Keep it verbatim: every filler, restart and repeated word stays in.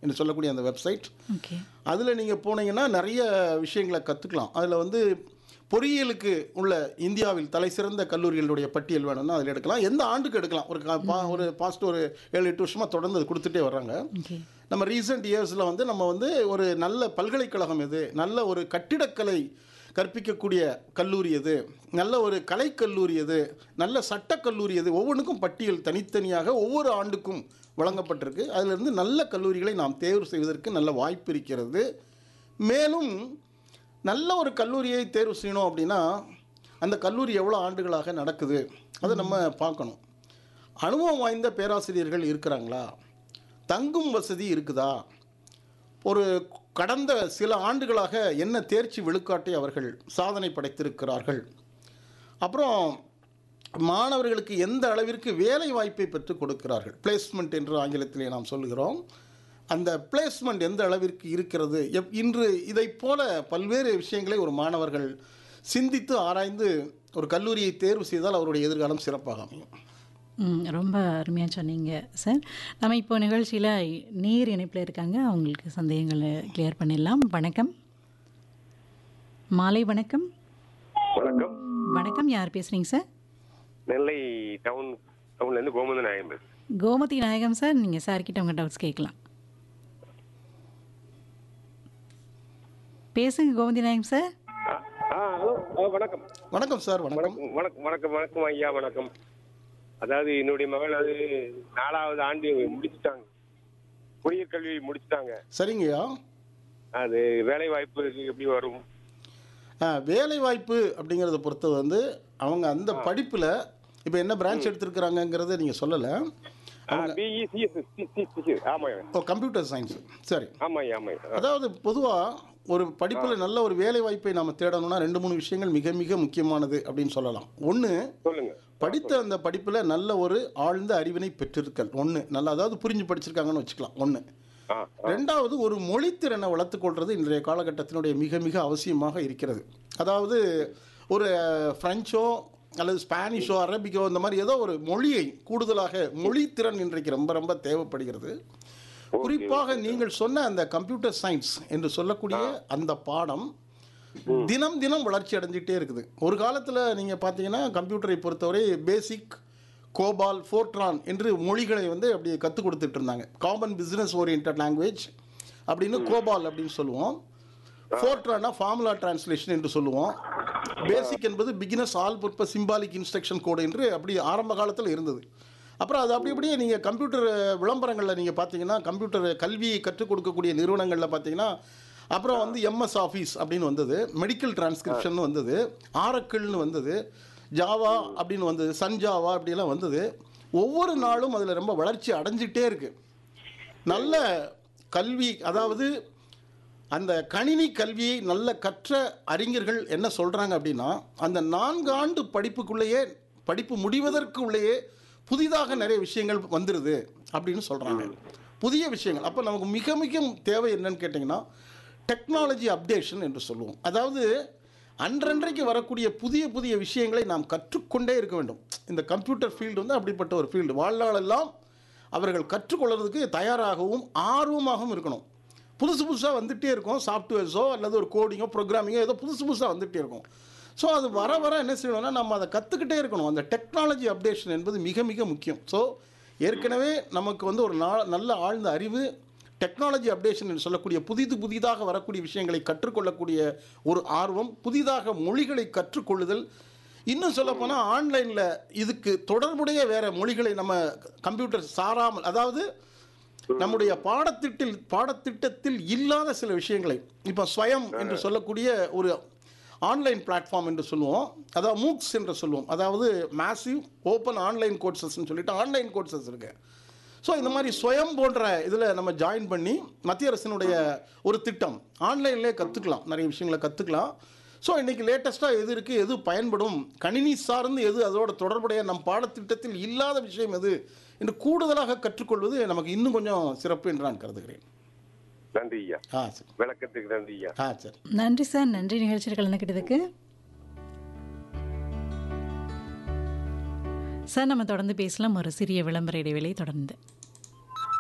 என்று சொல்லக்கூடிய அந்த வெப்சைட். ஓகே. அதில் நீங்கள் போனீங்கன்னா நிறைய விஷயங்களை கற்றுக்கலாம். அதில் வந்து பொறியியலுக்கு உள்ள இந்தியாவில் தலை சிறந்த கல்லூரிகளுடைய பட்டியல் வேணும்னா அதில் எடுக்கலாம். எந்த ஆண்டுக்கு எடுக்கலாம். ஒரு கா- பா ஒரு பாஸ்ட் ஒரு ஏழு எட்டு வருஷமாக தொடர்ந்து அது கொடுத்துட்டே வர்றாங்க. ஓகே. நம்ம ரீசெண்ட் இயர்ஸில் வந்து நம்ம வந்து ஒரு நல்ல பல்கலைக்கழகம் எது, நல்ல ஒரு கட்டிடக்கலை கற்பிக்கக்கூடிய கல்லூரி எது, நல்ல ஒரு கலைக்கல்லூரி எது, நல்ல சட்டக்கல்லூரி எது, ஒவ்வொன்றுக்கும் பட்டியல் தனித்தனியாக ஒவ்வொரு ஆண்டுக்கும் வழங்கப்பட்டிருக்கு. அதிலிருந்து நல்ல கல்லூரிகளை நாம் தேர்வு செய்வதற்கு நல்ல வாய்ப்பு இருக்கிறது. மேலும் நல்ல ஒரு கல்லூரியை தேர்வு செய்யணும் அப்படின்னா அந்த கல்லூரி எவ்வளோ ஆண்டுகளாக நடக்குது அதை நம்ம பார்க்கணும். அனுபவம் வாய்ந்த பேராசிரியர்கள் இருக்கிறாங்களா, தங்கும் வசதி இருக்குதா, ஒரு கடந்த சில ஆண்டுகளாக என்ன தேர்ச்சி விழுக்காட்டை அவர்கள் சாதனை படைத்திருக்கிறார்கள், அப்புறம் மாணவர்களுக்கு எந்த அளவிற்கு வேலை வாய்ப்பை பெற்றுக் கொடுக்கிறார்கள், பிளேஸ்மெண்ட் என்று ஆங்கிலத்திலே நாம் சொல்லுகிறோம். அந்த பிளேஸ்மெண்ட் எந்த அளவிற்கு இருக்கிறது. எப் இன்று இதை போல பல்வேறு விஷயங்களை ஒரு மாணவர்கள் சிந்தித்து ஆராய்ந்து ஒரு கல்லூரியை தேர்வு செய்தால் அவருடைய எதிர்காலம் சிறப்பாக அமையும். ம் ரொம்ப அருமையாக சொன்னீங்க சார். நம்ம இப்போ நிகழ்ச்சியில் நேர் இணைப்பில் இருக்காங்க, அவங்களுக்கு சந்தேகங்களை கிளியர் பண்ணிடலாம். வணக்கம், மாலை வணக்கம். வணக்கம். வணக்கம், யார் பேசுகிறீங்க சார்? நெல்லை டவுன் டவுன்லேருந்து கோமதி நாயகம் பேசுறேன். கோமதி நாயகம் சார், நீங்கள் சார்கிட்ட உங்கள் டவுட்ஸ் கேட்கலாம். பேசுங்க கோமதி நாயகம் சார். ஆ ஆ, ஹலோ ஆ, வணக்கம் வணக்கம் சார். வணக்கம். வணக்கம் வணக்கம் வணக்கம் வணக்கம் ஐயா வணக்கம். அதாவது என்னுடைய மகள் அது நாலாவது ஆண்டு முடிச்சுட்டாங்க, பொறியியல் கல்வி முடிச்சுட்டாங்க. சரிங்கய்யா. அது வேலை வாய்ப்பு எப்படி வரும்? ஆ, வேலை வாய்ப்பு அப்படிங்கிறத பொறுத்தது வந்து அவங்க அந்த படிப்பில் இப்போ என்ன பிரான்ச் எடுத்திருக்கிறாங்கங்கிறத நீங்கள் சொல்லலை. பிஇசிஎஸ் ஆமாம். ஓ, கம்ப்யூட்டர் சயின்ஸ். சரி. ஆமாம் ஆமாம். அதாவது பொதுவாக ஒரு படிப்பில் நல்ல ஒரு வேலை வாய்ப்பை நாம் தேடணும்னா ரெண்டு மூணு விஷயங்கள் மிக மிக முக்கியமானது அப்படின்னு சொல்லலாம். ஒன்று, சொல்லுங்க. படித்த அந்த படிப்பில் நல்ல ஒரு ஆழ்ந்த அறிவினை பெற்றிருக்கல் ஒன்று, நல்லா அதாவது புரிஞ்சு படிச்சிருக்காங்கன்னு வச்சுக்கலாம் ஒன்று. ஆ ரெண்டாவது, ஒரு மொழித்திறனை வளர்த்துக்கொள்வது இன்றைய காலகட்டத்தினுடைய மிக மிக அவசியமாக இருக்கிறது. அதாவது ஒரு ஃப்ரெஞ்சோ அல்லது ஸ்பானிஷோ அரபிக்கோ இந்த மாதிரி ஏதோ ஒரு மொழியை கூடுதலாக மொழித்திறன் இன்றைக்கு ரொம்ப ரொம்ப தேவைப்படுகிறது. குறிப்பாக நீங்கள் சொன்ன அந்த கம்ப்யூட்டர் சயின்ஸ் என்று சொல்லக்கூடிய அந்த பாடம் தினம் தினம் வளர்ச்சி அடைஞ்சிட்டே இருக்குது. ஒரு காலத்தில் நீங்கள் பார்த்தீங்கன்னா கம்ப்யூட்டரை பொறுத்தவரை பேசிக், கோபால், ஃபோர்ட்ரான் என்று மொழிகளை வந்து அப்படி கற்றுக் கொடுத்துட்டு இருந்தாங்க. காமன் பிஸ்னஸ் ஓரியன்ட் லாங்குவேஜ் அப்படின்னு கோபால் அப்படின்னு சொல்லுவோம். ஃபோர்ட்ரானா ஃபார்முலா டிரான்ஸ்லேஷன் என்று சொல்லுவோம். பேசிக் என்பது beginners all purpose symbolic instruction கோடு என்று அப்படி ஆரம்ப காலத்தில் இருந்தது. அப்புறம் அது அப்படி அப்படியே நீங்கள் கம்ப்யூட்டர் விளம்பரங்களில் நீங்கள் பார்த்தீங்கன்னா கம்ப்யூட்டர் கல்வியை கற்றுக் கொடுக்கக்கூடிய நிறுவனங்களில் பார்த்தீங்கன்னா அப்புறம் வந்து எம்எஸ் ஆஃபீஸ் அப்படின்னு வந்தது, மெடிக்கல் டிரான்ஸ்கிரிப்ஷன் வந்தது, ஆரக்கிள்னு வந்தது, ஜாவா அப்படின்னு வந்தது, சன் ஜாவா அப்படிலாம் வந்தது. ஒவ்வொரு நாளும் அதில் ரொம்ப வளர்ச்சி அடைஞ்சிட்டே இருக்கு. நல்ல கல்வி, அதாவது அந்த கணினி கல்வியை நல்ல கற்ற அறிஞர்கள் என்ன சொல்கிறாங்க அப்படின்னா அந்த நான்கு ஆண்டு படிப்புக்குள்ளேயே படிப்பு முடிவதற்குள்ளேயே புதிதாக நிறைய விஷயங்கள் வந்துடுது அப்படின்னு சொல்கிறாங்க. புதிய விஷயங்கள். அப்போ நமக்கு மிக மிக தேவை என்னன்னு கேட்டிங்கன்னா டெக்னாலஜி அப்டேஷன் என்று சொல்லுவோம். அதாவது அன்றன்றைக்கு வரக்கூடிய புதிய புதிய விஷயங்களை நாம் கற்றுக்கொண்டே இருக்க வேண்டும். இந்த கம்ப்யூட்டர் ஃபீல்டு வந்து அப்படிப்பட்ட ஒரு ஃபீல்டு. வாழ்நாளெல்லாம் அவர்கள் கற்றுக்கொள்வதற்கு தயாராகவும் ஆர்வமாகவும் இருக்கணும். புதுசு புதுசாக வந்துகிட்டே இருக்கும். சாஃப்ட்வேர்ஸோ அல்லது ஒரு கோடிங்கோ ப்ரோக்ராமிங்கோ ஏதோ புதுசு புதுசாக வந்துகிட்டே இருக்கும். ஸோ அது வர வர என்ன செய்யணும்னா நம்ம அதை கற்றுக்கிட்டே இருக்கணும். அந்த டெக்னாலஜி அப்டேஷன் என்பது மிக மிக முக்கியம். ஸோ ஏற்கனவே நமக்கு வந்து ஒரு நா நல்ல ஆழ்ந்த அறிவு, டெக்னாலஜி அப்டேஷன் என்று சொல்லக்கூடிய புதிது புதிதாக வரக்கூடிய விஷயங்களை கற்றுக்கொள்ளக்கூடிய ஒரு ஆர்வம், புதிதாக மொழிகளை கற்றுக்கொள்ளுதல், இன்னும் சொல்லப்போனால் ஆன்லைனில் இதுக்கு தொடர்புடைய வேறு மொழிகளை நம்ம கம்ப்யூட்டர் சாராமல், அதாவது நம்முடைய பாடத்திட்டில் பாடத்திட்டத்தில் இல்லாத சில விஷயங்களை இப்போ ஸ்வயம் என்று சொல்லக்கூடிய ஒரு ஆன்லைன் பிளாட்ஃபார்ம் என்று சொல்லுவோம். அதாவது மூக்ஸ் என்று சொல்லுவோம். அதாவது மேசிவ் ஓப்பன் ஆன்லைன் கோர்சஸ்ன்னு சொல்லிட்டு ஆன்லைன் கோர்சஸ் இருக்கு. ஸோ இந்த மாதிரி ஸ்வயம் போன்ற இதில் நம்ம ஜாயின் பண்ணி மத்திய அரசினுடைய ஒரு திட்டம், ஆன்லைன்லேயே கற்றுக்கலாம், நிறைய விஷயங்களை கற்றுக்கலாம். ஸோ இன்றைக்கி லேட்டஸ்ட்டாக எது இருக்குது, எது பயன்படும், கணினி சார்ந்து எது அதோட தொடர்புடைய நம் பாடத்திட்டத்தில் இல்லாத விஷயம் எது என்று கூடுதலாக கற்றுக்கொள்வது நமக்கு இன்னும் கொஞ்சம் சிறப்பு என்று நான் கருதுகிறேன். நன்றி ஐயா. ஆ சரி. விளக்கத்துக்கு நன்றி ஐயா. ஆ சரி. நன்றி சார். நன்றி நிகழ்ச்சியில் கலந்துக்கிட்டதுக்கு. சார் நம்ம தொடர்ந்து பேசலாம் ஒரு சிறிய விளம்பர இடைவேளை தொடர்ந்து.